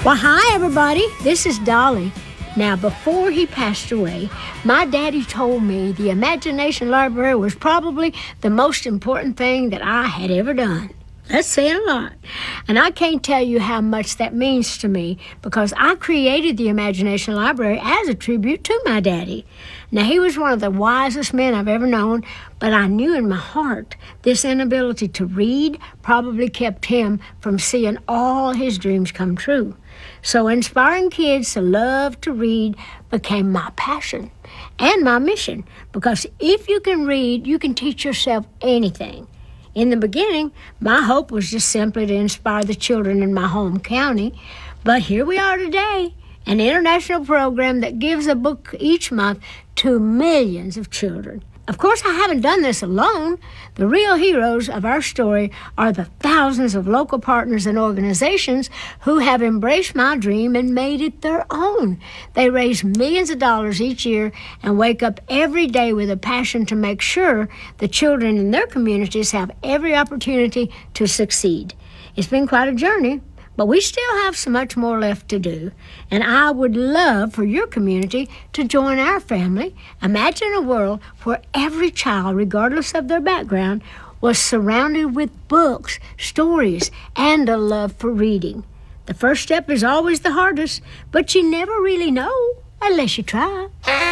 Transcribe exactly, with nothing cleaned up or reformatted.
Well, hi, everybody. This is Dolly. Now, before he passed away, my daddy told me the Imagination Library was probably the most important thing that I had ever done. That's saying a lot. And I can't tell you how much that means to me because I created the Imagination Library as a tribute to my daddy. Now, he was one of the wisest men I've ever known, but I knew in my heart this inability to read probably kept him from seeing all his dreams come true. So inspiring kids to love to read became my passion and my mission because if you can read, you can teach yourself anything. In the beginning, my hope was just simply to inspire the children in my home county. But here we are today, an international program that gives a book each month to millions of children. Of course, I haven't done this alone. The real heroes of our story are the thousands of local partners and organizations who have embraced my dream and made it their own. They raise millions of dollars each year and wake up every day with a passion to make sure the children in their communities have every opportunity to succeed. It's been quite a journey, but we still have so much more left to do, and I would love for your community to join our family. Imagine a world where every child, regardless of their background, was surrounded with books, stories, and a love for reading. The first step is always the hardest, but you never really know unless you try.